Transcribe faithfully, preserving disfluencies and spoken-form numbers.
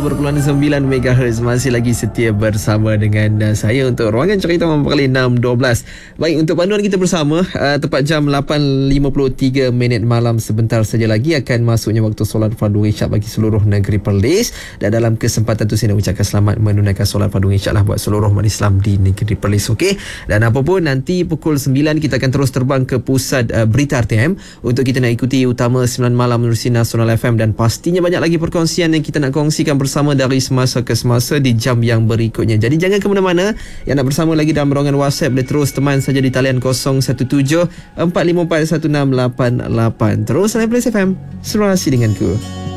perpuluhan sembilan megahertz. Masih lagi setia bersama dengan uh, saya untuk Ruangan Cerita Malam Kali enam dua belas. Baik, untuk panduan kita bersama, uh, tepat jam lapan lima puluh tiga minit malam sebentar saja lagi akan masuknya waktu solat fardu isyak bagi seluruh negeri Perlis. Dan dalam kesempatan tu saya nak ucapkan selamat menunaikan solat fardu isyak lah buat seluruh umat Islam di negeri Perlis. Okey. Dan apapun, nanti pukul sembilan kita akan terus terbang ke pusat uh, Berita R T M untuk kita nak ikuti utama sembilan malam Menerusi Nasional F M, dan pastinya banyak lagi perkongsian yang kita nak kongsikan bersama dari semasa ke semasa di jam yang berikutnya. Jadi jangan ke mana-mana. Yang nak bersama lagi dalam ruangan WhatsApp, boleh terus teman saja di talian kosong satu tujuh empat lima empat satu enam lapan lapan. Terus Lain Perlis F M, serasi denganku.